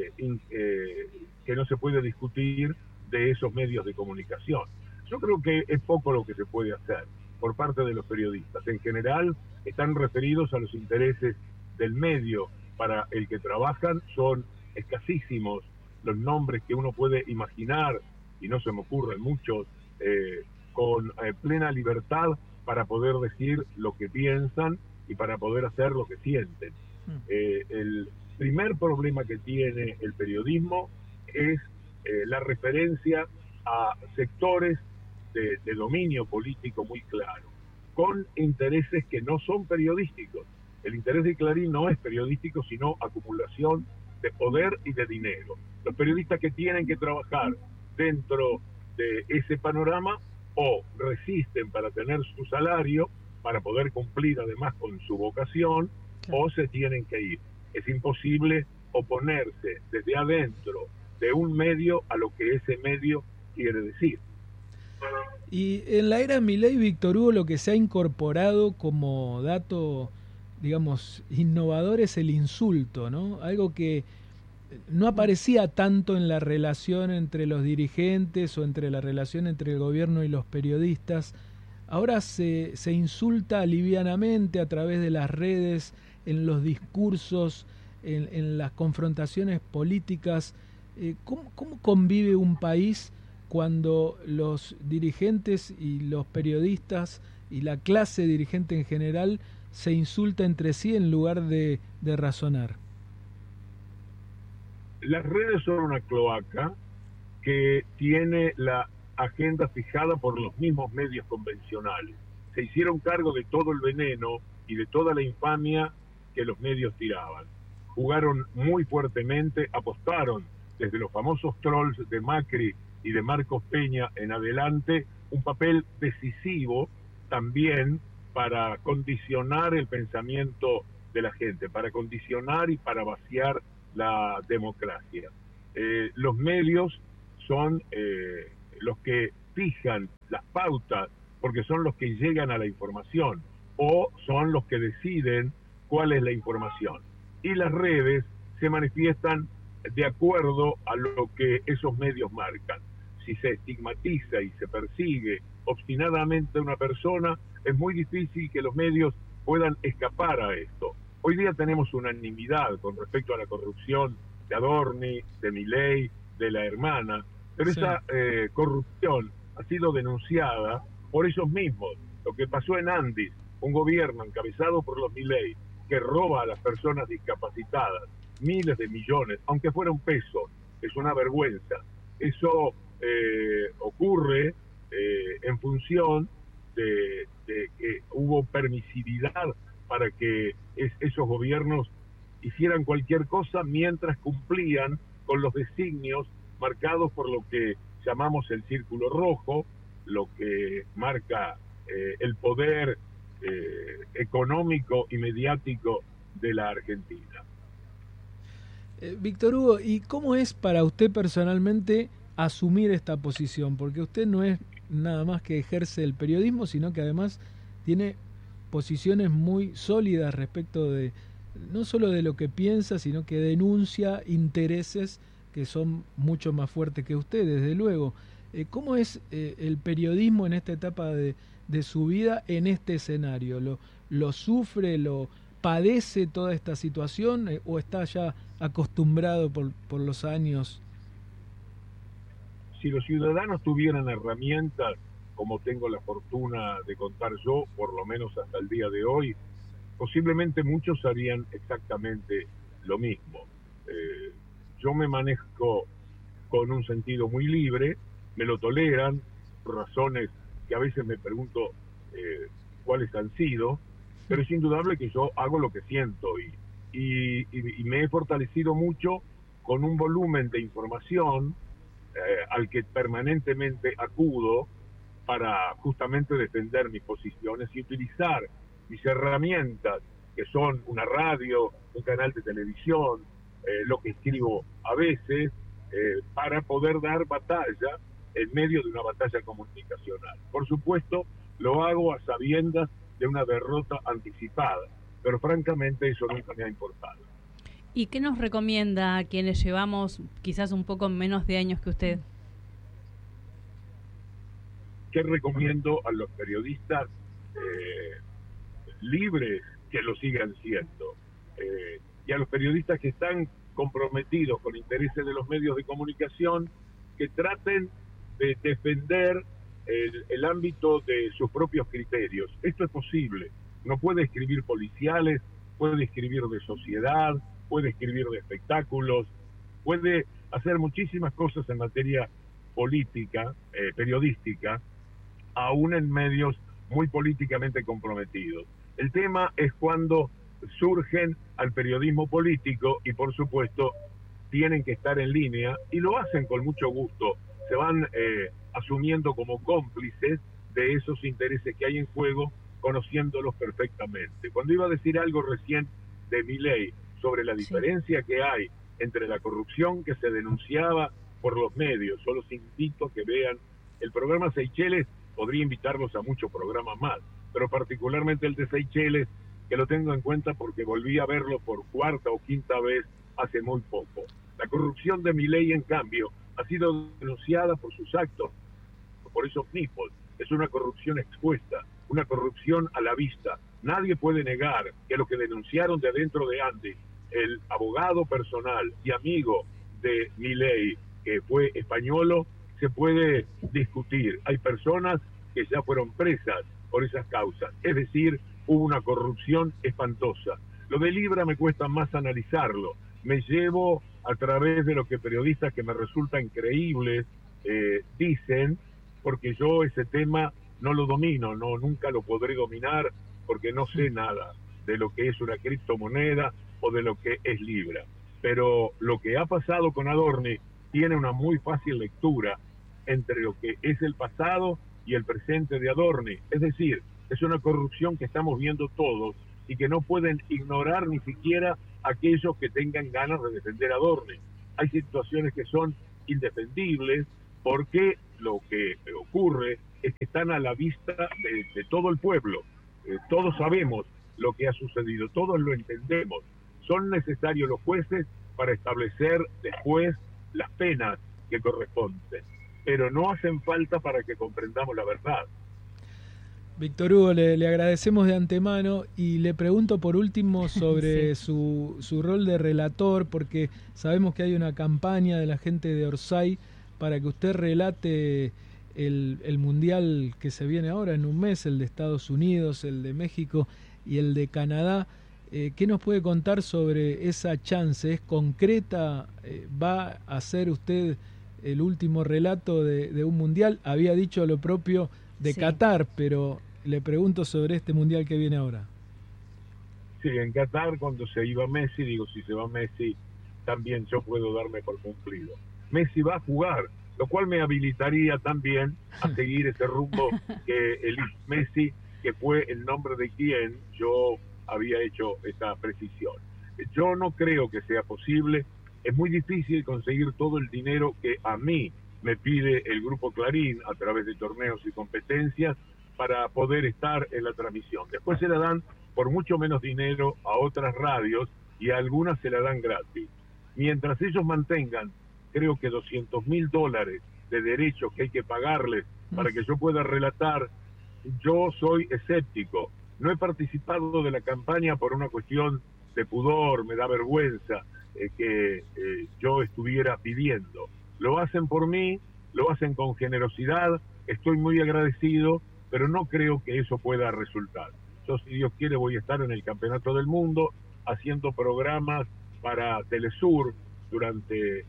que no se puede discutir de esos medios de comunicación. Yo creo que es poco lo que se puede hacer por parte de los periodistas. En general están referidos a los intereses del medio para el que trabajan. Son escasísimos los nombres que uno puede imaginar, y no se me ocurren muchos, con plena libertad para poder decir lo que piensan y para poder hacer lo que sienten. El primer problema que tiene el periodismo es la referencia a sectores de dominio político muy claro, con intereses que no son periodísticos. El interés de Clarín no es periodístico, sino acumulación de poder y de dinero. Los periodistas que tienen que trabajar dentro de ese panorama o resisten para tener su salario, para poder cumplir además con su vocación, o se tienen que ir. Es imposible oponerse desde adentro de un medio a lo que ese medio quiere decir. Y en la era Milei, Víctor Hugo, lo que se ha incorporado como dato, digamos, innovador es el insulto, ¿no? Algo que no aparecía tanto en la relación entre los dirigentes o entre la relación entre el gobierno y los periodistas. Ahora se insulta livianamente a través de las redes, en los discursos, en las confrontaciones políticas. ¿Cómo convive un país cuando los dirigentes y los periodistas y la clase dirigente en general se insulta entre sí en lugar de razonar? Las redes son una cloaca que tiene la agenda fijada por los mismos medios convencionales. Se hicieron cargo de todo el veneno y de toda la infamia que los medios tiraban. Jugaron muy fuertemente, apostaron desde los famosos trolls de Macri y de Marcos Peña en adelante, un papel decisivo también para condicionar el pensamiento de la gente, para condicionar y para vaciar la democracia. Los medios son los que fijan las pautas, porque son los que llegan a la información, o son los que deciden cuál es la información. Y las redes se manifiestan de acuerdo a lo que esos medios marcan. Si se estigmatiza y se persigue obstinadamente a una persona, es muy difícil que los medios puedan escapar a esto. Hoy día tenemos unanimidad con respecto a la corrupción de Adorni, de Milei, de la hermana, pero sí, esa corrupción ha sido denunciada por ellos mismos. Lo que pasó en Andes, un gobierno encabezado por los Milei, que roba a las personas discapacitadas miles de millones, aunque fuera un peso, es una vergüenza. Eso ocurre en función de que hubo permisividad para que esos gobiernos hicieran cualquier cosa mientras cumplían con los designios marcados por lo que llamamos el círculo rojo, lo que marca el poder económico y mediático de la Argentina. Víctor Hugo, ¿y cómo es para usted personalmente asumir esta posición? Porque usted no es nada más que ejerce el periodismo, sino que además tiene posiciones muy sólidas respecto de no solo de lo que piensa, sino que denuncia intereses que son mucho más fuertes que usted, desde luego. ¿Cómo es el periodismo en esta etapa de su vida en este escenario? ¿Lo sufre, lo padece toda esta situación o está ya acostumbrado por los años? Si los ciudadanos tuvieran herramientas, como tengo la fortuna de contar yo, por lo menos hasta el día de hoy, posiblemente muchos harían exactamente lo mismo. Yo me manejo con un sentido muy libre, me lo toleran, por razones que a veces me pregunto cuáles han sido, pero es indudable que yo hago lo que siento y me he fortalecido mucho con un volumen de información al que permanentemente acudo para justamente defender mis posiciones y utilizar mis herramientas, que son una radio, un canal de televisión, lo que escribo a veces, para poder dar batalla en medio de una batalla comunicacional. Por supuesto, lo hago a sabiendas de una derrota anticipada, pero francamente eso nunca me ha importado. ¿Y qué nos recomienda a quienes llevamos quizás un poco menos de años que usted? ¿Qué recomiendo a los periodistas libres que lo sigan siendo? Y a los periodistas que están comprometidos con intereses de los medios de comunicación, que traten de defender el ámbito de sus propios criterios. Esto es posible. Uno puede escribir policiales, puede escribir de sociedad, puede escribir de espectáculos, puede hacer muchísimas cosas en materia política, periodística, aún en medios muy políticamente comprometidos. El tema es cuando surgen al periodismo político y, por supuesto, tienen que estar en línea y lo hacen con mucho gusto. Se van asumiendo como cómplices de esos intereses que hay en juego, conociéndolos perfectamente. Cuando iba a decir algo recién de Milei sobre la diferencia que hay entre la corrupción que se denunciaba por los medios, yo los invito a que vean el programa Seychelles. Podría invitarlos a muchos programas más, pero particularmente el de Seychelles, que lo tengo en cuenta porque volví a verlo por cuarta o quinta vez hace muy poco. La corrupción de Milei, en cambio, ha sido denunciada por sus actos, por esos mismos. Es una corrupción expuesta, una corrupción a la vista. Nadie puede negar que lo que denunciaron de adentro de Andes, el abogado personal y amigo de Milei, que fue españolo, se puede discutir. Hay personas que ya fueron presas por esas causas. Es decir, hubo una corrupción espantosa. Lo de Libra me cuesta más analizarlo. Me llevo a través de lo que periodistas que me resultan creíbles dicen, porque yo ese tema no lo domino, nunca lo podré dominar porque no sé nada de lo que es una criptomoneda o de lo que es Libra. Pero lo que ha pasado con Adorni tiene una muy fácil lectura entre lo que es el pasado y el presente de Adorni. Es decir, es una corrupción que estamos viendo todos y que no pueden ignorar ni siquiera aquellos que tengan ganas de defender a Adorni. Hay situaciones que son indefendibles porque lo que ocurre es que están a la vista de todo el pueblo. Todos sabemos lo que ha sucedido, todos lo entendemos. Son necesarios los jueces para establecer después las penas que corresponden, pero no hacen falta para que comprendamos la verdad. Víctor Hugo, le agradecemos de antemano y le pregunto por último sobre Sí. su rol de relator, porque sabemos que hay una campaña de la gente de Orsay para que usted relate el mundial que se viene ahora en un mes, el de Estados Unidos, el de México y el de Canadá. ¿Qué nos puede contar sobre esa chance? ¿Es concreta? ¿Va a hacer usted el último relato de un mundial? Había dicho lo propio de Sí. Qatar, pero le pregunto sobre este mundial que viene ahora. Sí, en Qatar cuando se iba Messi, digo, si se va Messi, también yo puedo darme por cumplido. Messi va a jugar, lo cual me habilitaría también a seguir ese rumbo que eligió Messi, que fue el nombre de quien yo había hecho esa precisión. Yo no creo que sea posible, es muy difícil conseguir todo el dinero que a mí me pide el Grupo Clarín a través de torneos y competencias para poder estar en la transmisión. Después se la dan por mucho menos dinero a otras radios y a algunas se la dan gratis. Mientras ellos mantengan, creo que $200.000 de derechos que hay que pagarles para que yo pueda relatar, yo soy escéptico. No he participado de la campaña por una cuestión de pudor, me da vergüenza que yo estuviera pidiendo. Lo hacen por mí, lo hacen con generosidad, estoy muy agradecido, pero no creo que eso pueda resultar. Yo, si Dios quiere, voy a estar en el Campeonato del Mundo haciendo programas para Telesur durante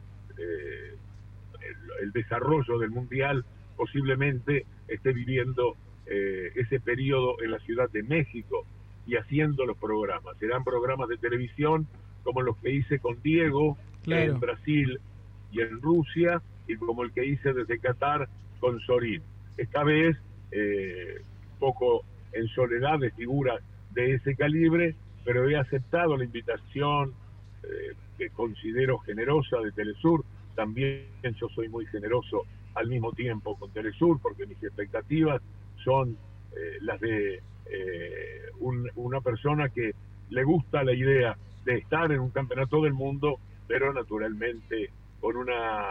el desarrollo del Mundial. Posiblemente esté viviendo ese periodo en la Ciudad de México y haciendo los programas. Serán programas de televisión como los que hice con Diego Claro. en Brasil y en Rusia, y como el que hice desde Qatar con Sorín. Esta vez poco en soledad de figuras de ese calibre, pero he aceptado la invitación que considero generosa de Telesur. También yo soy muy generoso al mismo tiempo con Telesur, porque mis expectativas son las de una persona que le gusta la idea de estar en un campeonato del mundo, pero naturalmente con una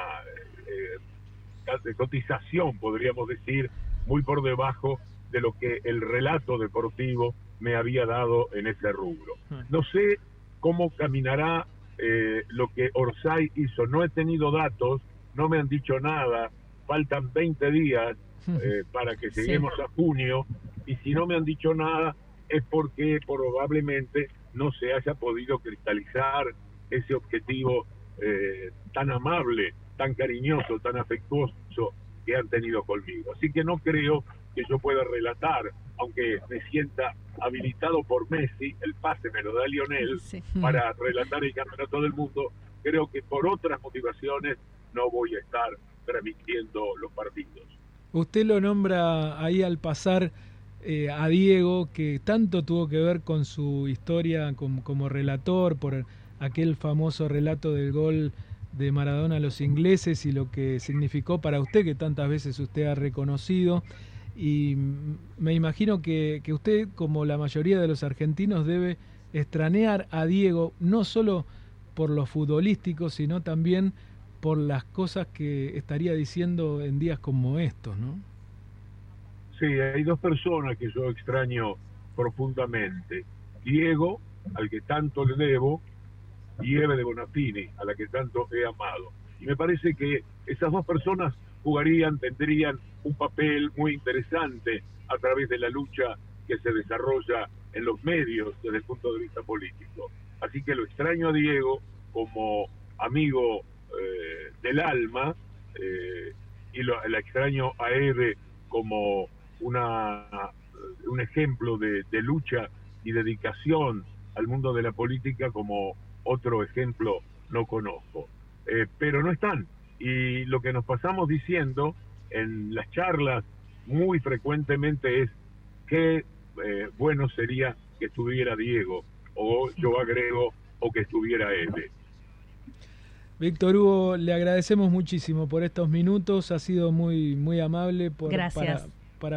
cotización, podríamos decir, muy por debajo de lo que el relato deportivo me había dado en ese rubro. No sé cómo caminará lo que Orsay hizo. No he tenido datos, no me han dicho nada, faltan 20 días para que lleguemos a junio, y si no me han dicho nada es porque probablemente no se haya podido cristalizar ese objetivo tan amable, tan cariñoso, tan afectuoso que han tenido conmigo. Así que no creo que yo pueda relatar, aunque me sienta habilitado por Messi, el pase me lo da Lionel para relatar el Campeonato del Mundo. Creo que por otras motivaciones no voy a estar transmitiendo los partidos. Usted lo nombra ahí al pasar a Diego, que tanto tuvo que ver con su historia como relator, por aquel famoso relato del gol de Maradona a los ingleses y lo que significó para usted, que tantas veces usted ha reconocido. Y me imagino que usted, como la mayoría de los argentinos, debe extrañar a Diego, no solo por lo futbolístico, sino también por las cosas que estaría diciendo en días como estos, ¿no? Sí, hay dos personas que yo extraño profundamente. Diego, al que tanto le debo, y Eve de Bonafini, a la que tanto he amado. Y me parece que esas dos personas tendrían un papel muy interesante a través de la lucha que se desarrolla en los medios desde el punto de vista político. Así que lo extraño a Diego como amigo del alma, y la extraño a Eve como un ejemplo de lucha y dedicación al mundo de la política, como otro ejemplo no conozco. Pero no están, Y lo que nos pasamos diciendo en las charlas muy frecuentemente es qué bueno sería que estuviera Diego, o yo agrego, o que estuviera Eve. Víctor Hugo, le agradecemos muchísimo por estos minutos, ha sido muy amable Gracias.